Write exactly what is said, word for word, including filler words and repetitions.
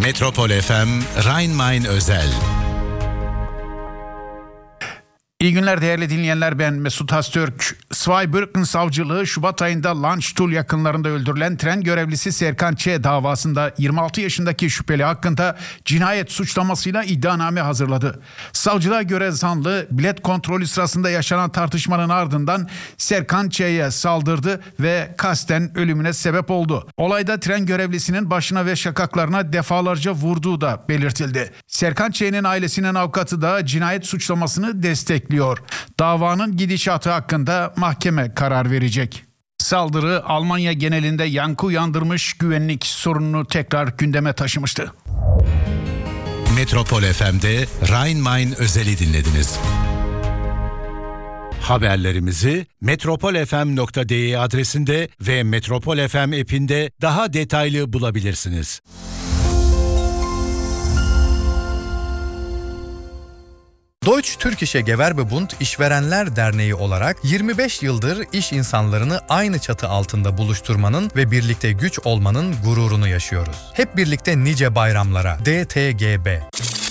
Metropol F M Rhein-Main özel. İyi günler değerli dinleyenler, ben Mesut Haztürk. Zweibrücken Savcılığı Şubat ayında Landstuhl yakınlarında öldürülen tren görevlisi Serkan Ç. davasında yirmi altı yaşındaki şüpheli hakkında cinayet suçlamasıyla iddianame hazırladı. Savcılığa göre zanlı bilet kontrolü sırasında yaşanan tartışmanın ardından Serkan Ç.'ye saldırdı ve kasten ölümüne sebep oldu. Olayda tren görevlisinin başına ve şakaklarına defalarca vurduğu da belirtildi. Serkan Ç.'nin ailesinin avukatı da cinayet suçlamasını destekliyor. Davanın gidişatı hakkında mahkeme karar verecek. Saldırı Almanya genelinde yankı uyandırmış, güvenlik sorununu tekrar gündeme taşımıştı. Metropol F M'de Rhein-Main özeli dinlediniz. Haberlerimizi metropol f m nokta d e adresinde ve Metropol F M app'inde daha detaylı bulabilirsiniz. Deutsch-Türkische Gewerbebund İşverenler Derneği olarak yirmi beş yıldır iş insanlarını aynı çatı altında buluşturmanın ve birlikte güç olmanın gururunu yaşıyoruz. Hep birlikte nice bayramlara. D T G B